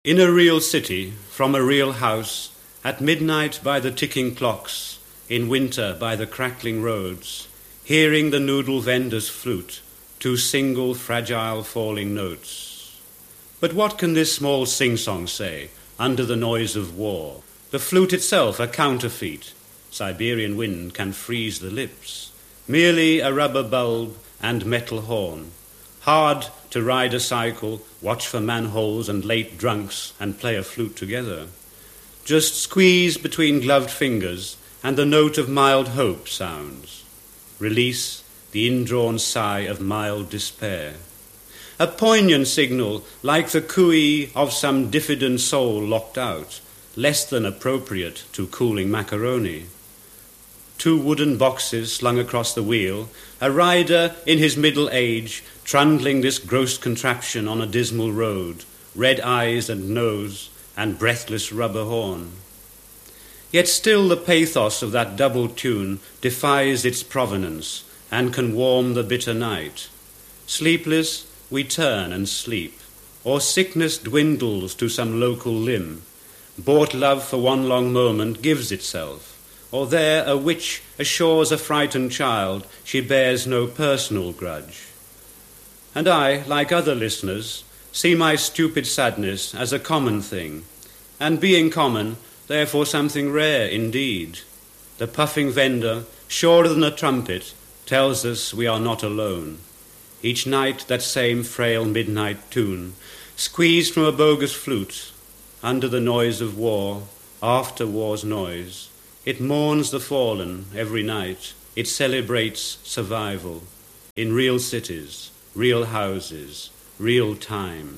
In a real city, from a real house, at midnight by the ticking clocks, in winter by the crackling roads, hearing the noodle vendor's flute, two single fragile falling notes. But what can this small sing-song say, under the noise of war? The flute itself a counterfeit, Siberian wind can freeze the lips, merely a rubber bulb and metal horn, hard to ride a cycle, watch for manholes and late drunks, and play a flute together. Just squeeze between gloved fingers, and the note of mild hope sounds. Release the indrawn sigh of mild despair. A poignant signal, like the cooey of some diffident soul locked out, less than appropriate to cooling macaroni. Two wooden boxes slung across the wheel, a rider in his middle age, trundling this gross contraption on a dismal road, red eyes and nose, and breathless rubber horn. Yet still the pathos of that double tune defies its provenance, and can warm the bitter night. Sleepless, we turn and sleep, or sickness dwindles to some local limb. Bought love for one long moment gives itself, or there a witch assures a frightened child she bears no personal grudge. And I, like other listeners, see my stupid sadness as a common thing, and being common, therefore something rare indeed. The puffing vendor, surer than a trumpet, tells us we are not alone. Each night that same frail midnight tune, squeezed from a bogus flute, under the noise of war, after war's noise. It mourns the fallen every night. It celebrates survival in real cities, real houses, real time.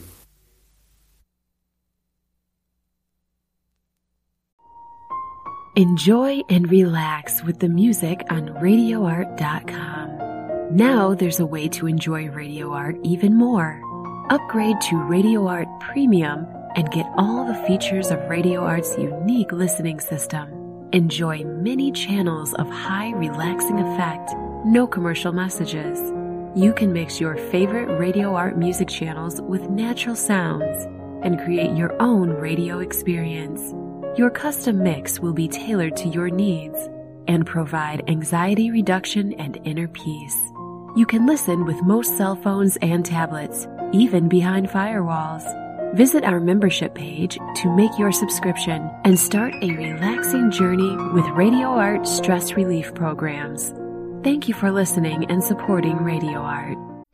Enjoy and relax with the music on RadioArt.com. Now there's a way to enjoy Radio Art even more. Upgrade to Radio Art Premium and get all the features of Radio Art's unique listening system. Enjoy many channels of high relaxing effect, no commercial messages. You can mix your favorite Radio Art music channels with natural sounds and create your own radio experience. Your custom mix will be tailored to your needs and provide anxiety reduction and inner peace. You can listen with most cell phones and tablets, even behind firewalls. Visit our membership page to make your subscription and start a relaxing journey with Radio Art stress relief programs. Thank you for listening and supporting Radio Art.